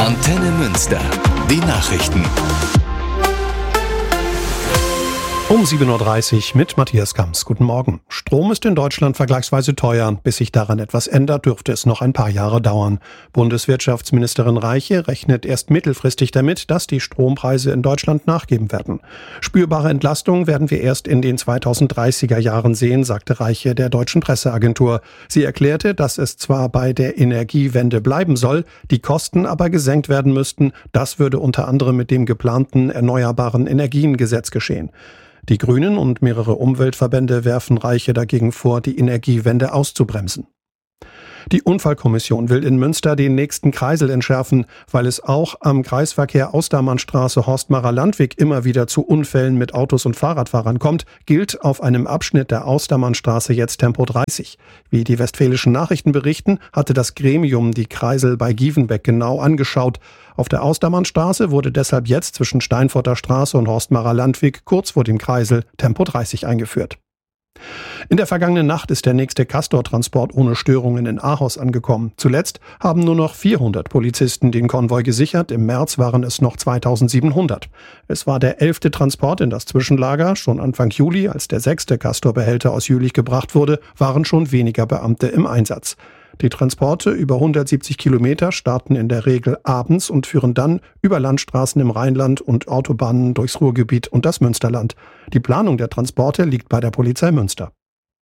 Antenne Münster. Die Nachrichten. Um 7.30 Uhr mit Matthias Kamps. Guten Morgen. Strom ist in Deutschland vergleichsweise teuer. Bis sich daran etwas ändert, dürfte es noch ein paar Jahre dauern. Bundeswirtschaftsministerin Reiche rechnet erst mittelfristig damit, dass die Strompreise in Deutschland nachgeben werden. Spürbare Entlastungen werden wir erst in den 2030er Jahren sehen, sagte Reiche der Deutschen Presseagentur. Sie erklärte, dass es zwar bei der Energiewende bleiben soll, die Kosten aber gesenkt werden müssten. Das würde unter anderem mit dem geplanten Erneuerbaren Energiengesetz geschehen. Die Grünen und mehrere Umweltverbände werfen Reiche dagegen vor, die Energiewende auszubremsen. Die Unfallkommission will in Münster den nächsten Kreisel entschärfen, weil es auch am Kreisverkehr Ostermannstraße Horstmacher-Landwig immer wieder zu Unfällen mit Autos und Fahrradfahrern kommt, gilt auf einem Abschnitt der Ostermannstraße jetzt Tempo 30. Wie die Westfälischen Nachrichten berichten, hatte das Gremium die Kreisel bei Gievenbeck genau angeschaut. Auf der Ostermannstraße wurde deshalb jetzt zwischen Steinfurter Straße und Horstmacher-Landwig kurz vor dem Kreisel Tempo 30 eingeführt. In der vergangenen Nacht ist der nächste Castor-Transport ohne Störungen in Ahaus angekommen. Zuletzt haben nur noch 400 Polizisten den Konvoi gesichert. Im März waren es noch 2700. Es war der 11. Transport in das Zwischenlager. Schon Anfang Juli, als der 6. Castor-Behälter aus Jülich gebracht wurde, waren schon weniger Beamte im Einsatz. Die Transporte über 170 Kilometer starten in der Regel abends und führen dann über Landstraßen im Rheinland und Autobahnen durchs Ruhrgebiet und das Münsterland. Die Planung der Transporte liegt bei der Polizei Münster.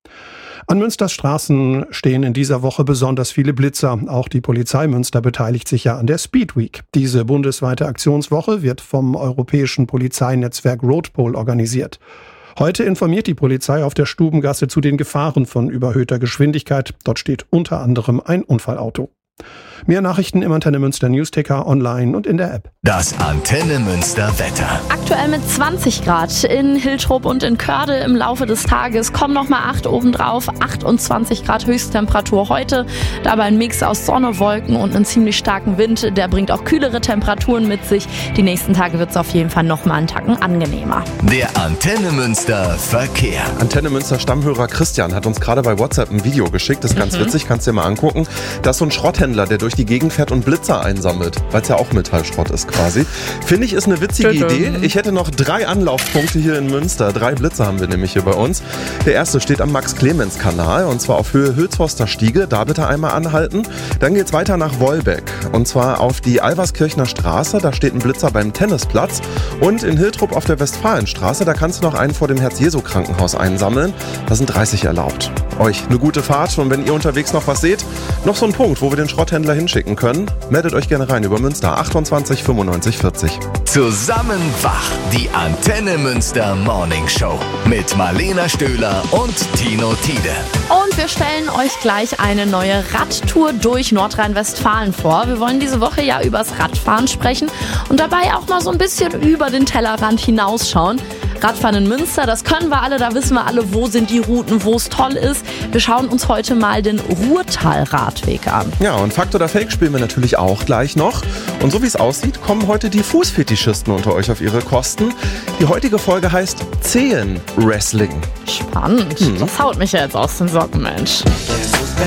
An Münsters Straßen stehen in dieser Woche besonders viele Blitzer. Auch die Polizei Münster beteiligt sich ja an der Speed Week. Diese bundesweite Aktionswoche wird vom europäischen Polizeinetzwerk Roadpol organisiert. Heute informiert die Polizei auf der Stubengasse zu den Gefahren von überhöhter Geschwindigkeit. Dort steht unter anderem ein Unfallauto. Mehr Nachrichten im Antenne Münster Newsticker, online und in der App. Das Antenne Münster Wetter. Aktuell mit 20 Grad in Hiltrop und in Körde. Im Laufe des Tages kommen nochmal 8 obendrauf. 28 Grad Höchsttemperatur heute. Dabei ein Mix aus Sonne, Wolken und einem ziemlich starken Wind. Der bringt auch kühlere Temperaturen mit sich. Die nächsten Tage wird es auf jeden Fall nochmal einen Tacken angenehmer. Der Antenne Münster Verkehr. Antenne Münster Stammhörer Christian hat uns gerade bei WhatsApp ein Video geschickt. Das ist ganz witzig, kannst du dir mal angucken. Das ist so ein Schrotthändler, der durch die Gegend fährt und Blitzer einsammelt, weil es ja auch Metallschrott ist quasi. Finde ich, ist eine witzige Idee. Ich hätte noch 3 Anlaufpunkte hier in Münster. 3 Blitzer haben wir nämlich hier bei uns. Der erste steht am Max-Clemens-Kanal und zwar auf Höhe Hülshorster Stiege. Da bitte einmal anhalten. Dann geht's weiter nach Wolbeck und zwar auf die Alverskirchner Straße. Da steht ein Blitzer beim Tennisplatz und in Hiltrop auf der Westfalenstraße. Da kannst du noch einen vor dem Herz-Jesu-Krankenhaus einsammeln. Da sind 30 erlaubt. Euch eine gute Fahrt und wenn ihr unterwegs noch was seht, noch so ein Punkt, wo wir den Schrotthändler hinschicken können, meldet euch gerne rein über Münster 28 95 40. Zusammen wach, die Antenne Münster Morning Show mit Marlena Stöhler und Tino Tiede. Und wir stellen euch gleich eine neue Radtour durch Nordrhein-Westfalen vor. Wir wollen diese Woche ja übers Radfahren sprechen und dabei auch mal so ein bisschen über den Tellerrand hinausschauen. Radfahren in Münster, das können wir alle, da wissen wir alle, wo sind die Routen, wo es toll ist. Wir schauen uns heute mal den Ruhrtal-Radweg an. Ja, und Fakt oder Fake spielen wir natürlich auch gleich noch. Und so wie es aussieht, kommen heute die Fußfetischisten unter euch auf ihre Kosten. Die heutige Folge heißt Zehen-Wrestling. Spannend, das haut mich ja jetzt aus den Socken, Mensch.